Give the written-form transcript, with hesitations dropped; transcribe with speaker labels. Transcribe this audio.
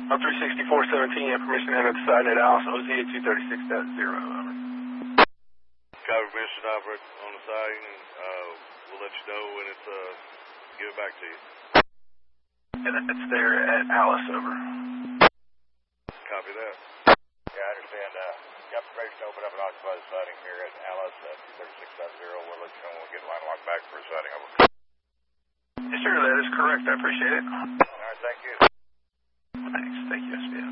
Speaker 1: On 36417, you have permission to enter the site at Alice OZ 236.0. Over.
Speaker 2: Copy, permission to operate on the sighting, and we'll let you know when it's give it back to you.
Speaker 1: Yeah, that's there at Alice. Over.
Speaker 2: Copy that.
Speaker 3: Yeah, I understand. Got permission to open up and occupy the sighting here at Alice 236.0. We'll let you know when we get line locked back for a sighting. Over.
Speaker 1: Yes, sir, that is correct. I appreciate it.
Speaker 3: All right, thank you.
Speaker 1: Thanks. Thank you, SBF.